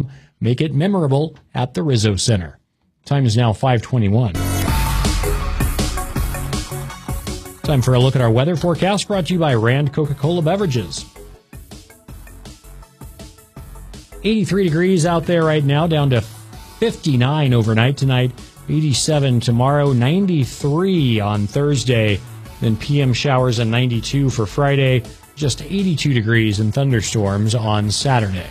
come. Make it memorable at the Rizzo Center. Time is now 5:21. Time for a look at our weather forecast, brought to you by Rand Coca-Cola Beverages. 83 degrees out there right now, down to 59 overnight tonight, 87 tomorrow, 93 on Thursday, then PM showers and 92 for Friday, just 82 degrees and thunderstorms on Saturday.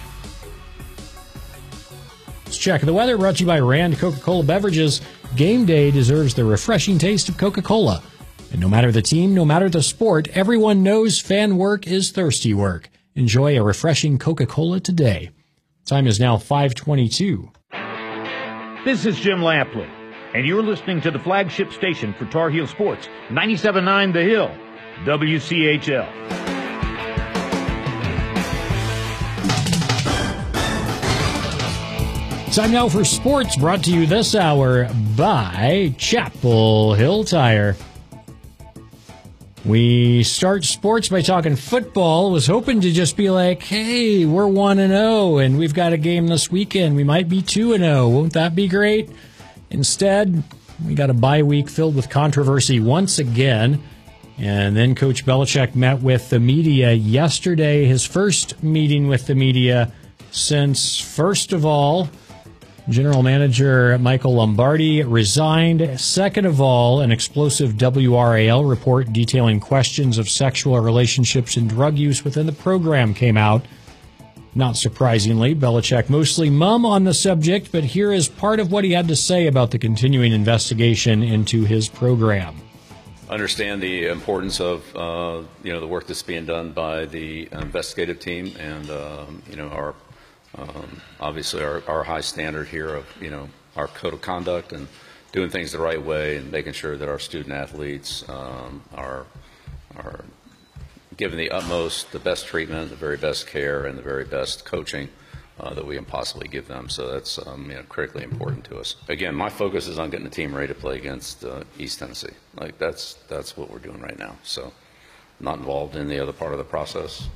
Let's check the weather, brought to you by Rand Coca-Cola Beverages. Game day deserves the refreshing taste of Coca-Cola. And no matter the team, no matter the sport, everyone knows fan work is thirsty work. Enjoy a refreshing Coca-Cola today. Time is now 5:22. This is Jim Lampley, and you're listening to the flagship station for Tar Heel Sports, 97.9 The Hill, WCHL. Time now for sports, brought to you this hour by Chapel Hill Tire. We start sports by talking football. Was hoping to just be like, hey, we're 1-0, and we've got a game this weekend. We might be 2-0. Won't that be great? Instead, we got a bye week filled with controversy once again. And then Coach Belichick met with the media yesterday, his first meeting with the media since, first of all, General Manager Michael Lombardi resigned. Second of all, an explosive WRAL report detailing questions of sexual relationships and drug use within the program came out. Not surprisingly, Belichick mostly mum on the subject, but here is part of what he had to say about the continuing investigation into his program. Understand the importance of the work that's being done by the investigative team, and our obviously our high standard here of our code of conduct and doing things the right way and making sure that our student athletes are given the best treatment, the very best care, and the very best coaching that we can possibly give them. So that's critically important to us. Again, my focus is on getting the team ready to play against East Tennessee. Like that's what we're doing right now. So I'm not involved in the other part of the process.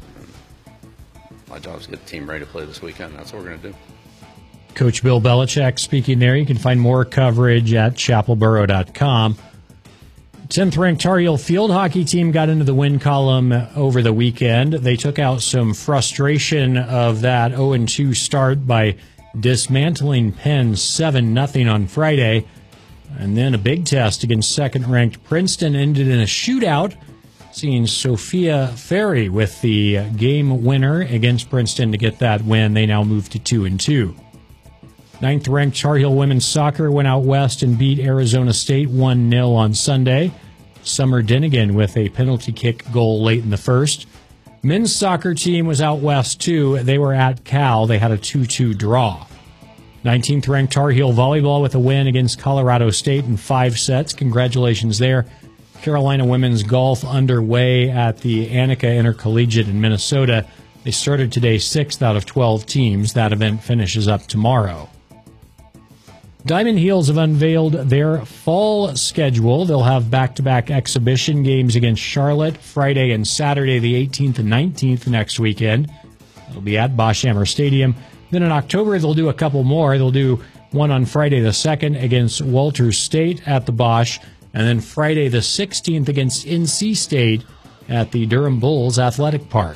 My job is to get the team ready to play this weekend. That's what we're going to do. Coach Bill Belichick speaking there. You can find more coverage at chapelboro.com. 10th-ranked Tar Heel field hockey team got into the win column over the weekend. They took out some frustration of that 0-2 start by dismantling Penn 7-0 on Friday. And then a big test against second-ranked Princeton ended in a shootout, seeing Sophia Ferry with the game winner against Princeton to get that win. They now move to 2-2. 9th-ranked Tar Heel women's soccer went out west and beat Arizona State 1-0 on Sunday. Summer Dinnigan with a penalty kick goal late in the first. Men's soccer team was out west too. They were at Cal. They had a 2-2 draw. 19th-ranked Tar Heel volleyball with a win against Colorado State in 5 sets. Congratulations there. Carolina women's golf underway at the Annika Intercollegiate in Minnesota. They started today 6th out of 12 teams. That event finishes up tomorrow. Diamond Heels have unveiled their fall schedule. They'll have back-to-back exhibition games against Charlotte Friday and Saturday the 18th and 19th next weekend. It'll be at Bosch-Hammer Stadium. Then in October, they'll do a couple more. They'll do one on Friday the 2nd against Walters State at the Bosch, and then Friday the 16th against NC State at the Durham Bulls Athletic Park.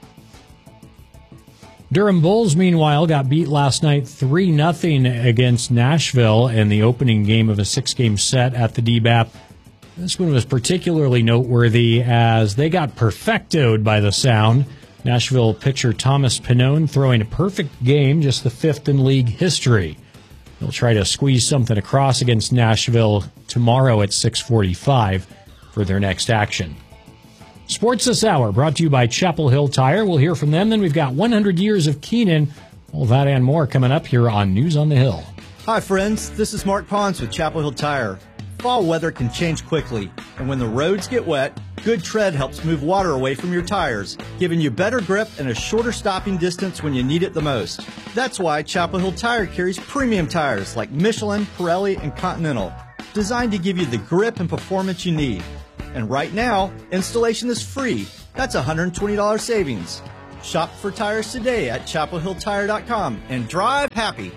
Durham Bulls, meanwhile, got beat last night 3-0 against Nashville in the opening game of a 6-game set at the DBAP. This one was particularly noteworthy as they got perfectoed by the sound. Nashville pitcher Thomas Pannone throwing a perfect game, just the 5th in league history. They'll try to squeeze something across against Nashville tomorrow at 6:45 for their next action. Sports this hour brought to you by Chapel Hill Tire. We'll hear from them. Then we've got 100 years of Keenan. All that and more coming up here on News on the Hill. Hi, friends. This is Mark Pons with Chapel Hill Tire. Fall weather can change quickly, and when the roads get wet, good tread helps move water away from your tires, giving you better grip and a shorter stopping distance when you need it the most. That's why Chapel Hill Tire carries premium tires like Michelin, Pirelli, and Continental, designed to give you the grip and performance you need. And right now, installation is free. That's $120 savings. Shop for tires today at chapelhilltire.com and drive happy.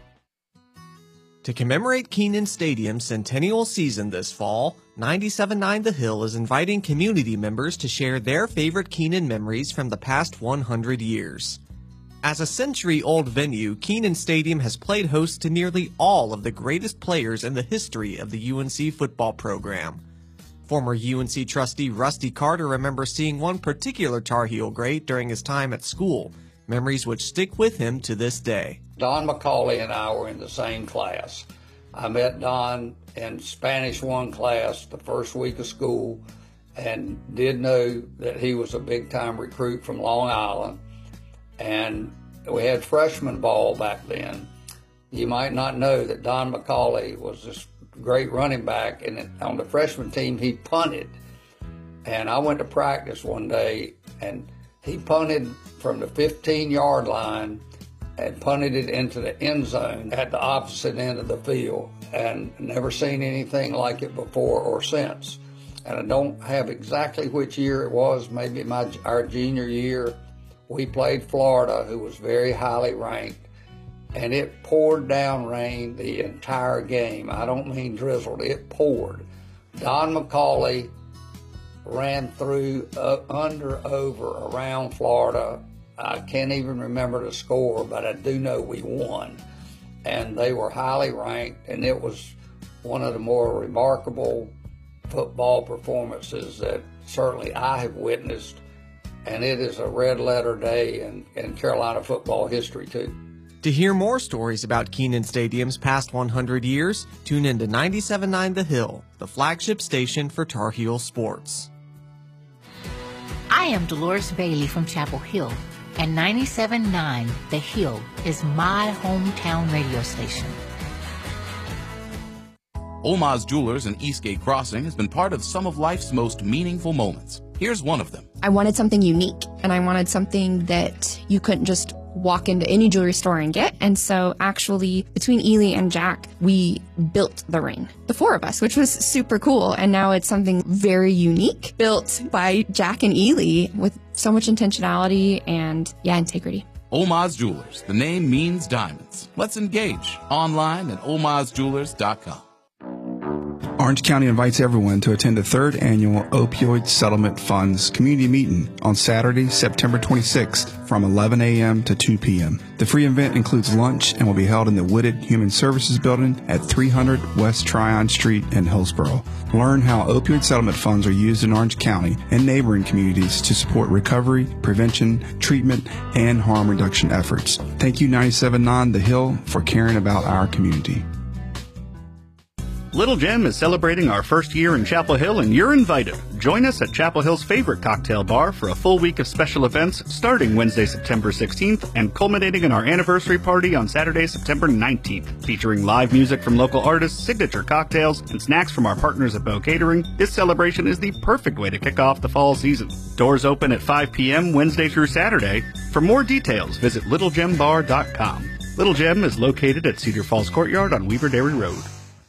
To commemorate Kenan Stadium's centennial season this fall, 97.9 The Hill is inviting community members to share their favorite Kenan memories from the past 100 years. As a century-old venue, Kenan Stadium has played host to nearly all of the greatest players in the history of the UNC football program. Former UNC trustee Rusty Carter remembers seeing one particular Tar Heel great during his time at school, memories which stick with him to this day. Don McCauley and I were in the same class. I met Don in Spanish 1 class the first week of school and did know that he was a big-time recruit from Long Island. And we had freshman ball back then. You might not know that Don McCauley was this great running back, and on the freshman team, he punted. And I went to practice one day, and he punted from the 15-yard line and punted it into the end zone at the opposite end of the field, and never seen anything like it before or since. And I don't have exactly which year it was, maybe our junior year. We played Florida, who was very highly ranked, and it poured down rain the entire game. I don't mean drizzled, it poured. Don McCauley ran through, under, over, around Florida. I can't even remember the score, but I do know we won. And they were highly ranked, and it was one of the more remarkable football performances that certainly I have witnessed. And it is a red letter day in Carolina football history, too. To hear more stories about Kenan Stadium's past 100 years, tune in to 97.9 The Hill, the flagship station for Tar Heel sports. I am Dolores Bailey from Chapel Hill, and 97.9 The Hill is my hometown radio station. Oma's Jewelers in Eastgate Crossing has been part of some of life's most meaningful moments. Here's one of them. I wanted something unique, and I wanted something that you couldn't just walk into any jewelry store and get. And so actually, between Ely and Jack, we built the ring, the 4 of us, which was super cool. And now it's something very unique, built by Jack and Ely with so much intentionality and, integrity. Oma's Jewelers. The name means diamonds. Let's engage online at omasjewelers.com. Orange County invites everyone to attend the 3rd annual Opioid Settlement Fund's community meeting on Saturday, September 26th from 11 a.m. to 2 p.m. The free event includes lunch and will be held in the Wooded Human Services Building at 300 West Tryon Street in Hillsborough. Learn how opioid settlement funds are used in Orange County and neighboring communities to support recovery, prevention, treatment, and harm reduction efforts. Thank you, 97.9 The Hill, for caring about our community. Little Gem is celebrating our first year in Chapel Hill, and you're invited. Join us at Chapel Hill's favorite cocktail bar for a full week of special events starting Wednesday, September 16th and culminating in our anniversary party on Saturday, September 19th. Featuring live music from local artists, signature cocktails, and snacks from our partners at Bow Catering, this celebration is the perfect way to kick off the fall season. Doors open at 5 p.m. Wednesday through Saturday. For more details, visit littlegembar.com. Little Gem is located at Cedar Falls Courtyard on Weaver Dairy Road.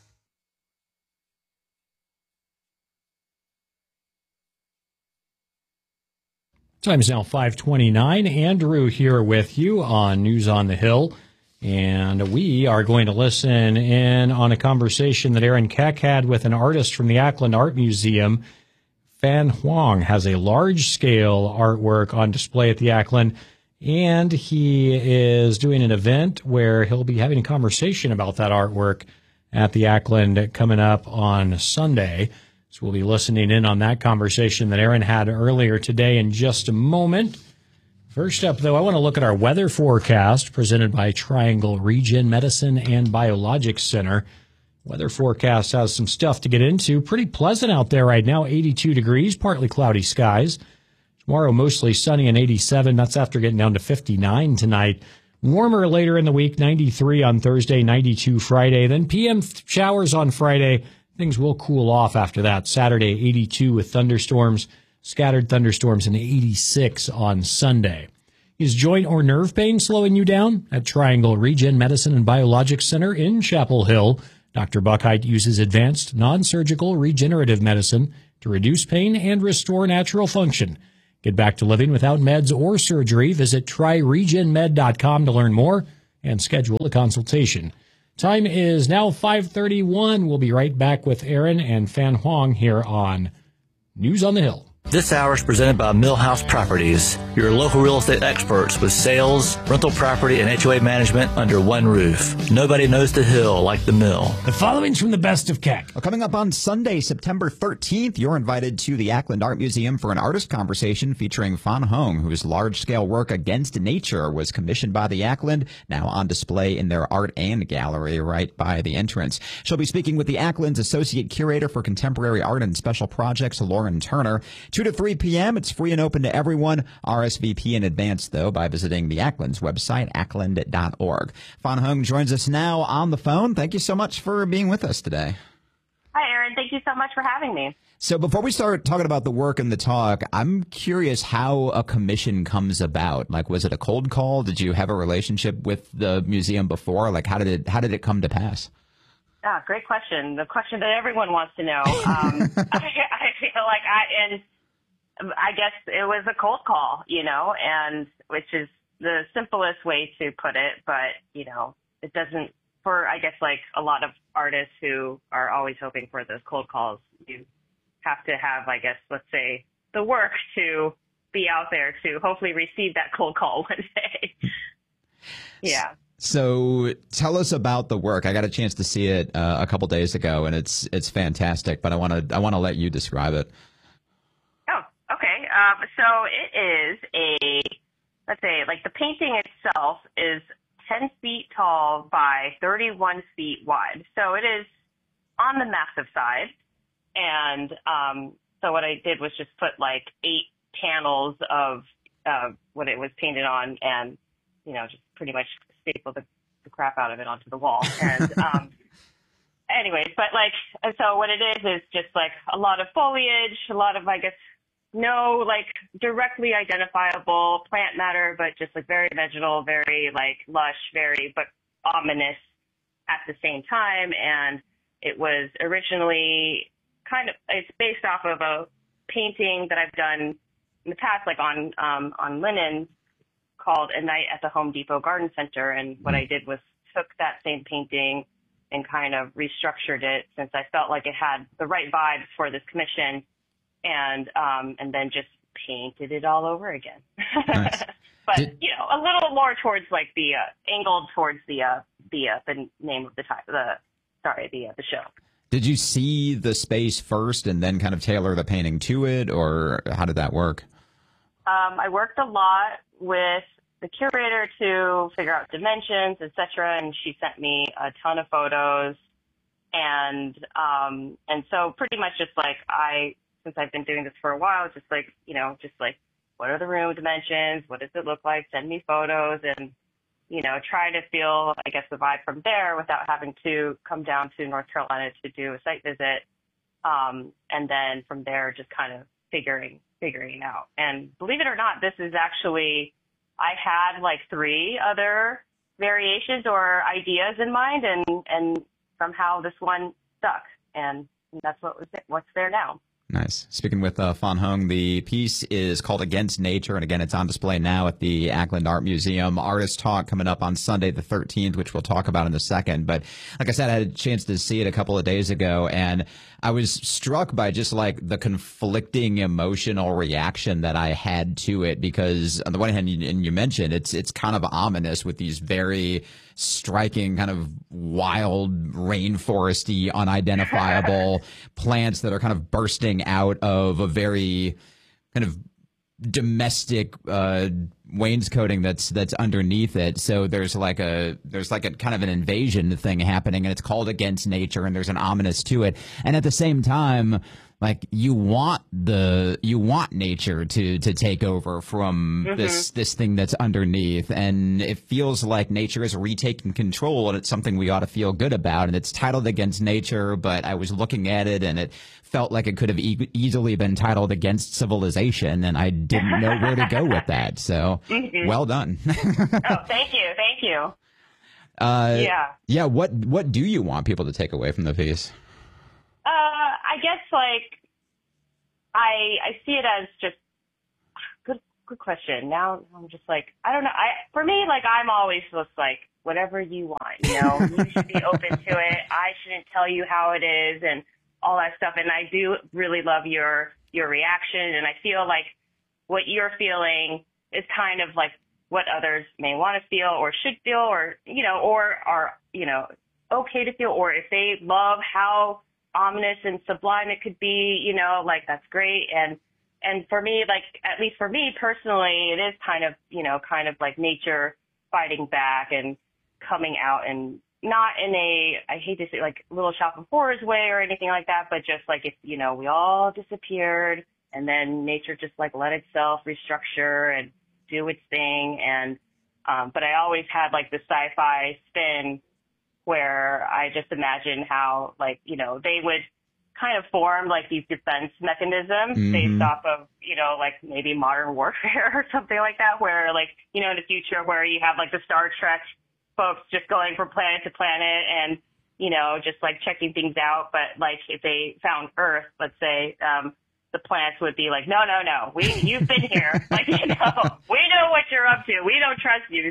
Time is now 5:29. Andrew here with you on News on the Hill. And we are going to listen in on a conversation that Aaron Keck had with an artist from the Ackland Art Museum. Fan Huang has a large-scale artwork on display at the Ackland, and he is doing an event where he'll be having a conversation about that artwork at the Ackland coming up on Sunday. So we'll be listening in on that conversation that Aaron had earlier today in just a moment. First up, though, I want to look at our weather forecast presented by Triangle Regen Medicine and Biologics Center. Weather forecast has some stuff to get into. Pretty pleasant out there right now, 82 degrees, partly cloudy skies. Tomorrow, mostly sunny and 87. That's after getting down to 59 tonight. Warmer later in the week, 93 on Thursday, 92 Friday. Then PM showers on Friday. Things will cool off after that. Saturday, 82 with thunderstorms, scattered thunderstorms, and 86 on Sunday. Is joint or nerve pain slowing you down? At Triangle Regen Medicine and Biologics Center in Chapel Hill, Dr. Buckheit uses advanced non-surgical regenerative medicine to reduce pain and restore natural function. Get back to living without meds or surgery. Visit tryregionmed.com to learn more and schedule a consultation. Time is now 5:31. We'll be right back with Aaron and Fan Huang here on News on the Hill. This hour is presented by Millhouse Properties, your local real estate experts with sales, rental property, and HOA management under one roof. Nobody knows the Hill like the Mill. The following's from the Best of Keck. Well, coming up on Sunday, September 13th, you're invited to the Ackland Art Museum for an artist conversation featuring Fan Hong, whose large-scale work Against Nature was commissioned by the Ackland, now on display in their art and gallery right by the entrance. She'll be speaking with the Ackland's Associate Curator for Contemporary Art and Special Projects, Lauren Turner. 2 to 3 p.m. It's free and open to everyone. RSVP in advance, though, by visiting the Ackland's website, ackland.org. Fan Hong joins us now on the phone. Thank you so much for being with us today. Hi, Aaron. Thank you so much for having me. So before we start talking about the work and the talk, I'm curious how a commission comes about. Like, was it a cold call? Did you have a relationship with the museum before? Like, how did it come to pass? Ah, great question. The question that everyone wants to know. I feel like I guess it was a cold call, and which is the simplest way to put it. But, it doesn't, for, I guess, like a lot of artists who are always hoping for those cold calls, you have to have, I guess, let's say, the work to be out there to hopefully receive that cold call one day. Yeah. So tell us about the work. I got a chance to see it a couple days ago, and it's fantastic. But I want to let you describe it. Oh, okay. So it is let's say, like the painting itself is 10 feet tall by 31 feet wide. So it is on the massive side. And so what I did was just put like 8 panels of what it was painted on, and just pretty much staple the crap out of it onto the wall. And anyways, but so what it is just like a lot of foliage, a lot of, I guess, no like directly identifiable plant matter, but just like very vegetal, very like lush, very but ominous at the same time. And it was originally it's based off of a painting that I've done in the past, like on linen, called A Night at the Home Depot Garden Center. And what I did was took that same painting and kind of restructured it, since I felt like it had the right vibes for this commission, and then just painted it all over again. Nice. But a little more towards like the angled towards the name of the show. Did you see the space first and then kind of tailor the painting to it, or how did that work? I worked a lot with the curator to figure out dimensions, etc., and she sent me a ton of photos, and so pretty much just like since I've been doing this for a while, just like what are the room dimensions, what does it look like, send me photos, and try to feel, I guess, the vibe from there without having to come down to North Carolina to do a site visit, and then from there just kind of figuring it out. And believe it or not, this is actually, I had like 3 other variations or ideas in mind, and somehow this one stuck, and that's what's there now. Nice. Speaking with Fan Hong, the piece is called Against Nature, and again, it's on display now at the Ackland Art Museum. Artist Talk coming up on Sunday the 13th, which we'll talk about in a second. But like I said, I had a chance to see it a couple of days ago, and I was struck by just like the conflicting emotional reaction that I had to it, because on the one hand, and you mentioned, it's kind of ominous with these very striking kind of wild rainforesty unidentifiable plants that are kind of bursting out of a very kind of domestic wainscoting that's underneath it. So there's like a kind of an invasion thing happening, and it's called Against Nature, and there's an ominous to it. And at the same time, like you want nature to take over from this thing that's underneath, and it feels like nature is retaking control, and it's something we ought to feel good about. And it's titled Against Nature, but I was looking at it and it felt like it could have easily been titled Against Civilization, and I didn't know where to go with that. So well done. Oh, thank you. Yeah. What do you want people to take away from the piece? I guess like I see it as just good question. Now I'm just like, I don't know. For me, like, I'm always just like, whatever you want, you know, you should be open to it. I shouldn't tell you how it is and all that stuff. And I do really love your reaction. And I feel like what you're feeling is kind of like what others may want to feel or should feel, or, you know, or are, you know, okay to feel, or if they love how ominous and sublime it could be, you know, like, that's great. And for me, like, at least for me personally, it is kind of, you know, kind of like nature fighting back and coming out, and not in a, I hate to say, like, Little Shop of Horrors way or anything like that, but just like, if, you know, we all disappeared and then nature just like let itself restructure and do its thing. And but I always had like the sci-fi spin where I just imagine how, like, you know, they would kind of form like these defense mechanisms based off of, you know, like maybe modern warfare or something like that, where, like, you know, in the future where you have like the Star Trek folks just going from planet to planet and, you know, just like checking things out. But like if they found Earth, let's say, the plants would be like, no, you've been here. Like, you know, we know what you're up to. We don't trust you.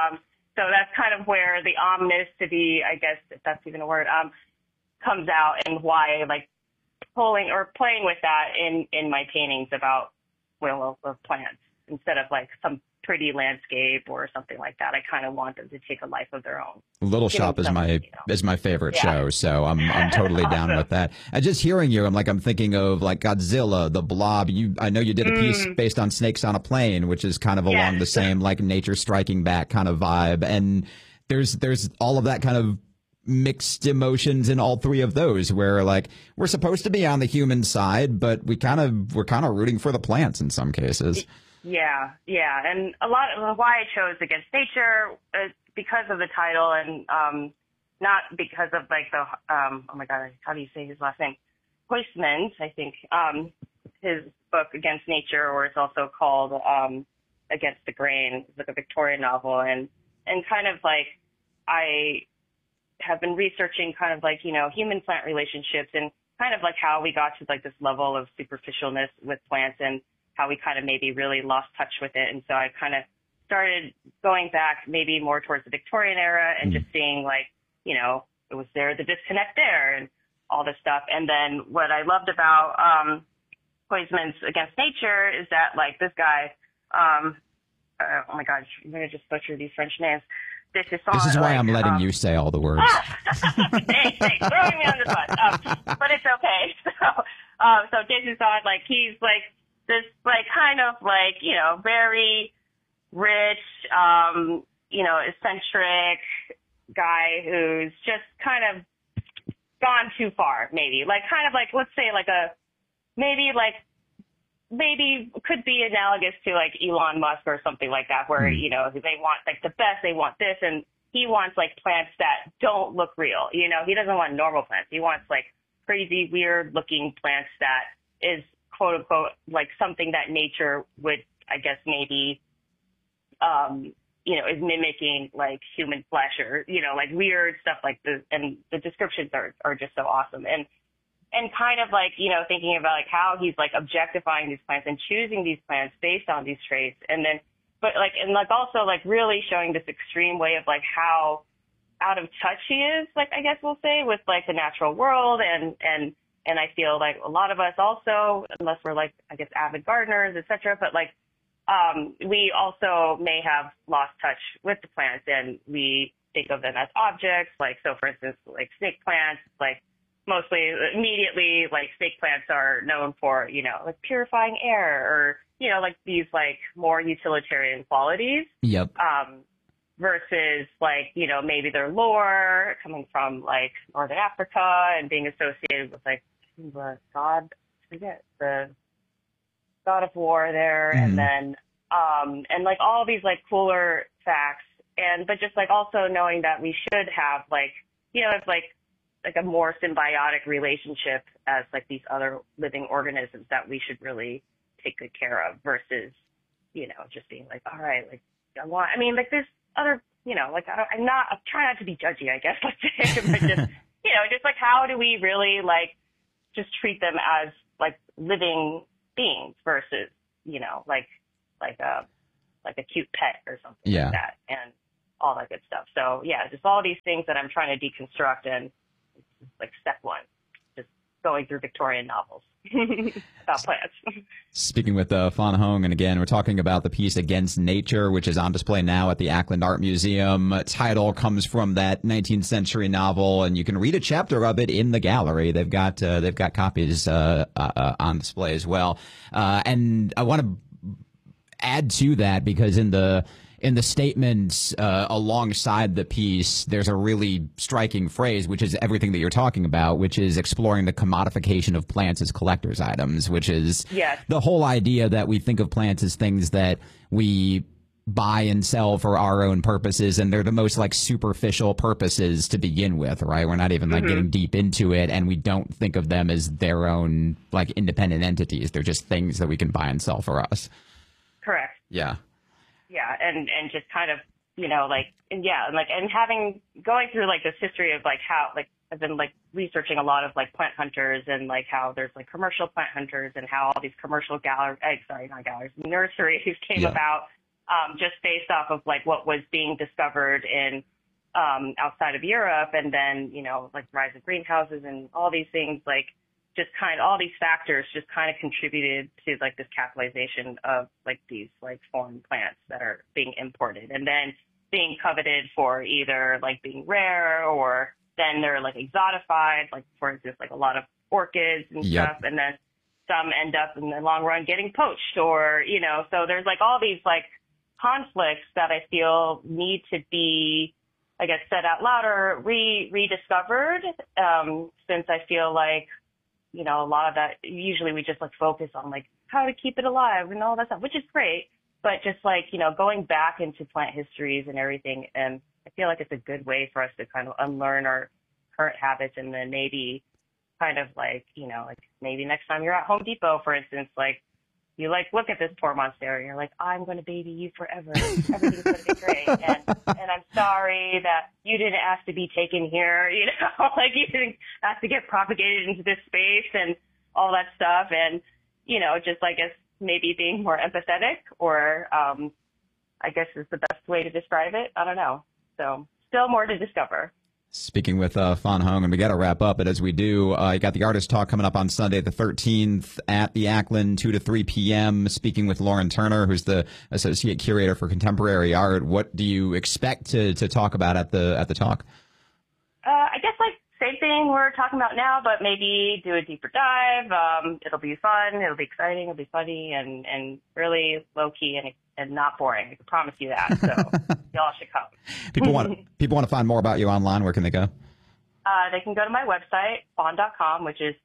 So that's kind of where the omnicity, I guess, if that's even a word, comes out, and why, like, pulling or playing with that in my paintings about will of plants instead of like some pretty landscape or something like that. I kind of want them to take a life of their own. Little Shop is my favorite show, so I'm totally down with that. And just hearing you, I'm thinking of like Godzilla, The Blob. I know you did a piece based on Snakes on a Plane, which is kind of along the same like nature striking back kind of vibe. And there's all of that kind of mixed emotions in all three of those, where like we're supposed to be on the human side, but we're kind of rooting for the plants in some cases. Yeah. And a lot of why I chose Against Nature is because of the title, and not because of like the oh my God, how do you say his last name? Huysmans, I think. His book Against Nature, or it's also called Against the Grain, it's like a Victorian novel, and kind of like I have been researching kind of like, you know, human plant relationships, and kind of like how we got to like this level of superficialness with plants, and how we kind of maybe really lost touch with it. And so I kind of started going back maybe more towards the Victorian era, and just seeing like, you know, it was there, the disconnect there and all this stuff. And then what I loved about Huysmans Against Nature is that like this guy, oh my gosh, I'm going to just butcher these French names. This is why I'm letting you say all the words. Thanks, throwing me on the spot. But it's okay. So Desisson, like, he's like this, like, kind of like, you know, very rich, you know, eccentric guy who's just kind of gone too far, maybe. Like, kind of like, let's say like maybe could be analogous to like Elon Musk or something like that, where, you know, they want like the best, they want this, and he wants like plants that don't look real. You know, he doesn't want normal plants. He wants like crazy, weird looking plants that is quote unquote like something that nature would, I guess, maybe, you know, is mimicking like human flesh, or, you know, like weird stuff like this. And the descriptions are just so awesome. And kind of like, you know, thinking about like how he's like objectifying these plants and choosing these plants based on these traits. And then, but like, and like also like really showing this extreme way of like how out of touch he is, like, I guess we'll say, with like the natural world. And I feel like a lot of us also, unless we're like, I guess, avid gardeners, et cetera, but like, we also may have lost touch with the plants, and we think of them as objects. Like, so for instance, like snake plants, like, mostly immediately, like snake plants are known for, you know, like purifying air, or, you know, like these like more utilitarian qualities. Yep. Versus like, you know, maybe their lore coming from like Northern Africa and being associated with like the god of war there. And then, and like all these like cooler facts, but just like also knowing that we should have like, you know, it's like a more symbiotic relationship as like these other living organisms that we should really take good care of, versus, you know, just being like, all right, like I mean, like there's other, you know, like I'm trying not to be judgy, I guess, let's say, but just, you know, just like how do we really like just treat them as like living beings versus, you know, like like a cute pet or something Yeah. like that, and all that good stuff. So yeah, just all these things that I'm trying to deconstruct, and it's just like step one, just going through Victorian novels about plants. Speaking with Fawn Hong, and again, we're talking about the piece Against Nature, which is on display now at the Ackland Art Museum. Title comes from that 19th century novel, and you can read a chapter of it in the gallery. They've got copies on display as well. And I want to add to that, because in the statements alongside the piece, there's a really striking phrase, which is everything that you're talking about, which is exploring the commodification of plants as collector's items, which is the whole idea that we think of plants as things that we buy and sell for our own purposes, and they're the most like superficial purposes to begin with, right? We're not even like getting deep into it, and we don't think of them as their own like independent entities. They're just things that we can buy and sell for us. Correct. Yeah. Yeah, and just kind of, you know, and going through like this history of like how, like, I've been like researching a lot of like plant hunters, and like how there's like commercial plant hunters, and how all these commercial nurseries came about, just based off of like what was being discovered in outside of Europe, and then, you know, like rise of greenhouses and all these things, like just kind of all these factors just kind of contributed to like this capitalization of like these like foreign plants that are being imported, and then being coveted for either like being rare, or then they're like exotified, like for instance, like a lot of orchids and stuff, and then some end up in the long run getting poached, or, you know, so there's like all these like conflicts that I feel need to be, I guess, said out loud or rediscovered, since I feel like, you know, a lot of that, usually we just like focus on like how to keep it alive and all that stuff, which is great, but just like, you know, going back into plant histories and everything, and I feel like it's a good way for us to kind of unlearn our current habits, and then maybe kind of like, you know, like maybe next time you're at Home Depot, for instance, like you like look at this poor monstera, you're like, I'm going to baby you forever. Everything's going to be great. And I'm sorry that you didn't ask to be taken here, you know, like you didn't ask to get propagated into this space and all that stuff. And, you know, just I guess maybe being more empathetic, or I guess is the best way to describe it. I don't know. So still more to discover. Speaking with Fawn Hong, and we got to wrap up, but as we do, you got the Artist Talk coming up on Sunday the 13th at the Ackland, 2 to 3 p.m., speaking with Lauren Turner, who's the Associate Curator for Contemporary Art. What do you expect to talk about at the talk? I guess like same thing we're talking about now, but maybe do a deeper dive. It'll be fun. It'll be exciting. It'll be funny and really low key and not boring. I can promise you that. So y'all should come. People want to find more about you online. Where can they go? They can go to my website, fawn.com, which is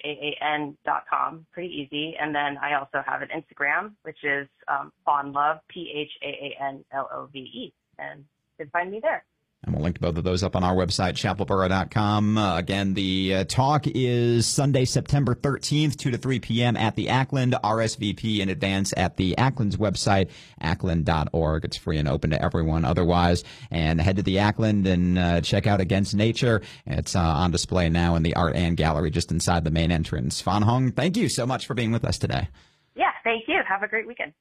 PHAAN.com. Pretty easy. And then I also have an Instagram, which is fawnlove, PHAANLOVE. And you can find me there. And we'll link to both of those up on our website, chapelboro.com. Again, the talk is Sunday, September 13th, 2 to 3 p.m. at the Ackland. RSVP in advance at the Ackland's website, ackland.org. It's free and open to everyone otherwise. And head to the Ackland and check out Against Nature. It's on display now in the Art and Gallery just inside the main entrance. Fawn Hong, thank you so much for being with us today. Yeah, thank you. Have a great weekend.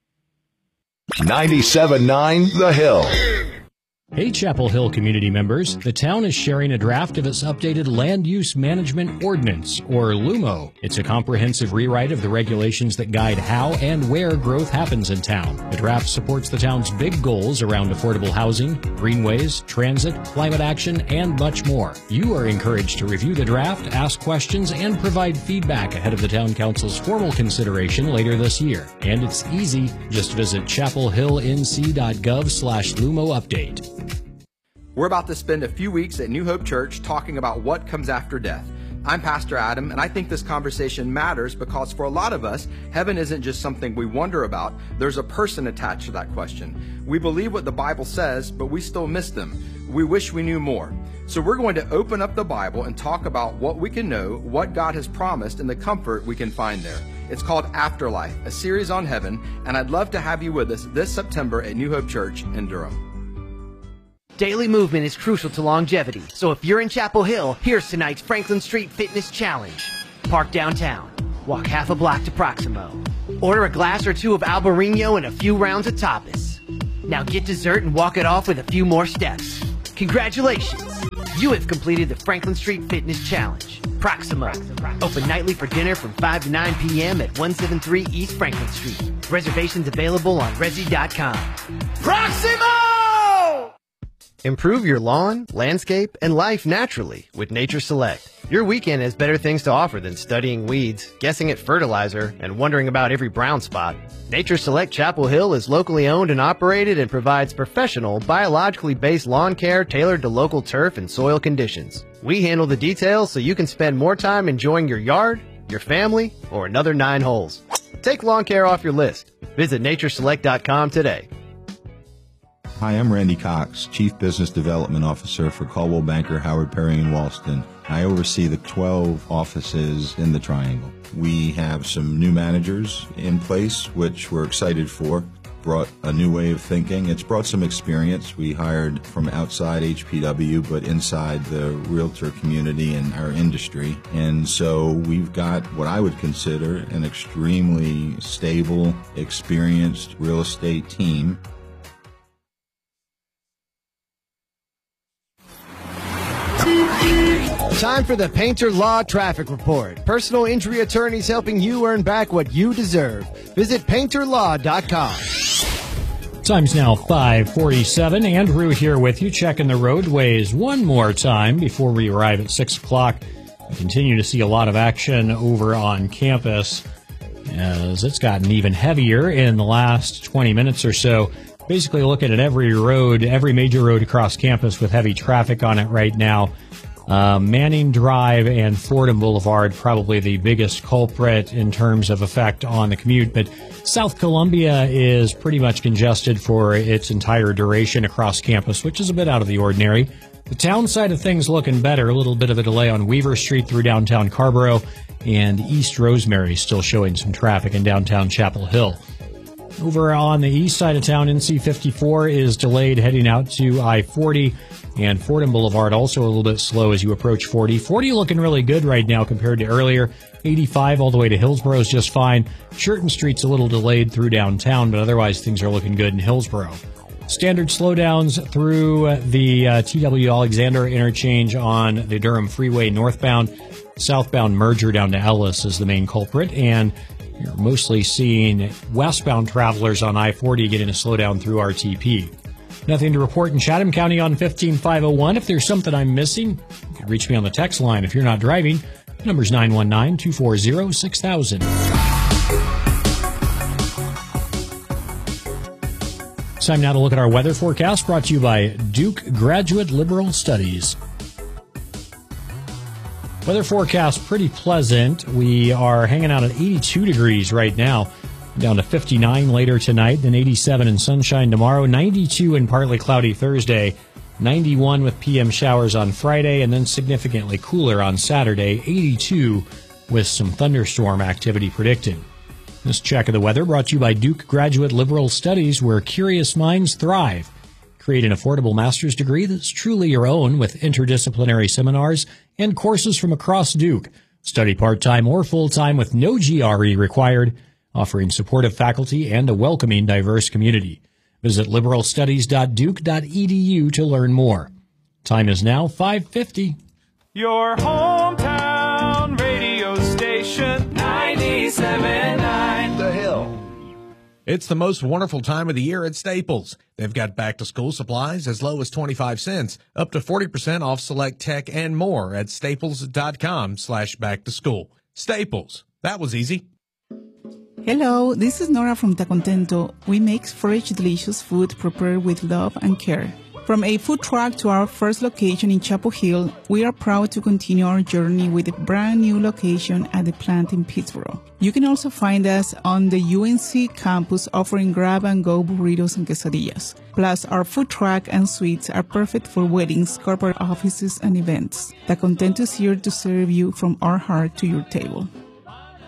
97.9 The Hill. Hey, Chapel Hill community members, the town is sharing a draft of its updated Land Use Management Ordinance, or LUMO. It's a comprehensive rewrite of the regulations that guide how and where growth happens in town. The draft supports the town's big goals around affordable housing, greenways, transit, climate action, and much more. You are encouraged to review the draft, ask questions, and provide feedback ahead of the town council's formal consideration later this year. And it's easy. Just visit chapelhillnc.gov/LUMO update. We're about to spend a few weeks at New Hope Church talking about what comes after death. I'm Pastor Adam, and I think this conversation matters because for a lot of us, heaven isn't just something we wonder about. There's a person attached to that question. We believe what the Bible says, but we still miss them. We wish we knew more. So we're going to open up the Bible and talk about what we can know, what God has promised, and the comfort we can find there. It's called Afterlife, a series on heaven, and I'd love to have you with us this September at New Hope Church in Durham. Daily movement is crucial to longevity, so if you're in Chapel Hill, here's tonight's Franklin Street Fitness Challenge. Park downtown, walk half a block to Proximo, Order a glass or two of Albarino and a few rounds of tapas. Now get dessert and walk it off with a few more steps. Congratulations! You have completed the Franklin Street Fitness Challenge. Proximo. Open nightly for dinner from 5 to 9 p.m. at 173 East Franklin Street. Reservations available on Resi.com. Proximo! Improve your lawn, landscape, and life naturally with Nature Select. Your weekend has better things to offer than studying weeds, guessing at fertilizer, and wondering about every brown spot. Nature Select Chapel Hill is locally owned and operated and provides professional, biologically based lawn care tailored to local turf and soil conditions. We handle the details so you can spend more time enjoying your yard, your family, or another 9 holes. Take lawn care off your list. Visit natureselect.com today. Hi, I'm Randy Cox, Chief Business Development Officer for Caldwell Banker, Howard Perry, and Walston. I oversee the 12 offices in the Triangle. We have some new managers in place, which we're excited for. Brought a new way of thinking. It's brought some experience. We hired from outside HPW, but inside the realtor community and our industry. And so we've got what I would consider an extremely stable, experienced real estate team. Time for the Painter Law Traffic Report. Personal injury attorneys helping you earn back what you deserve. Visit painterlaw.com. Time's now 5:47. Andrew here with you, checking the roadways one more time before we arrive at 6 o'clock. We continue to see a lot of action over on campus as it's gotten even heavier in the last 20 minutes or so. Basically looking at every road, every major road across campus with heavy traffic on it right now. Manning Drive and Fordham Boulevard, probably the biggest culprit in terms of effect on the commute. But South Columbia is pretty much congested for its entire duration across campus, which is a bit out of the ordinary. The town side of things looking better. A little bit of a delay on Weaver Street through downtown Carrboro, and East Rosemary still showing some traffic in downtown Chapel Hill. Over on the east side of town, NC 54 is delayed heading out to I-40, and Fordham Boulevard also a little bit slow as you approach 40. 40 looking really good right now compared to earlier. 85 all the way to Hillsborough is just fine. Churton Street's a little delayed through downtown, but otherwise things are looking good in Hillsborough. Standard slowdowns through the TW Alexander interchange on the Durham Freeway northbound. Southbound merger down to Ellis is the main culprit, and you're mostly seeing westbound travelers on I-40 getting a slowdown through RTP. Nothing to report in Chatham County on 15501. If there's something I'm missing, you can reach me on the text line. If you're not driving, the number's 919-240-6000. It's time now to look at our weather forecast, brought to you by Duke Graduate Liberal Studies. Weather forecast pretty pleasant. We are hanging out at 82 degrees right now, down to 59 later tonight, then 87 and sunshine tomorrow, 92 and partly cloudy Thursday, 91 with PM showers on Friday, and then significantly cooler on Saturday, 82 with some thunderstorm activity predicted. This check of the weather brought to you by Duke Graduate Liberal Studies, where curious minds thrive. Create an affordable master's degree that's truly your own with interdisciplinary seminars and courses from across Duke. Study part-time or full-time with no GRE required, offering supportive faculty and a welcoming, diverse community. Visit liberalstudies.duke.edu to learn more. Time is now 5:50. Your hometown radio station, 97.9 The Hill. It's the most wonderful time of the year at Staples. They've got back-to-school supplies as low as 25 cents, up to 40% off select tech and more at staples.com/back-to-school. Staples. That was easy. Hello, this is Nora from Tacontento. We make fresh, delicious food prepared with love and care. From a food truck to our first location in Chapel Hill, we are proud to continue our journey with a brand new location at the plant in Pittsboro. You can also find us on the UNC campus offering grab-and-go burritos and quesadillas. Plus, our food truck and suites are perfect for weddings, corporate offices, and events. Tacontento is here to serve you from our heart to your table.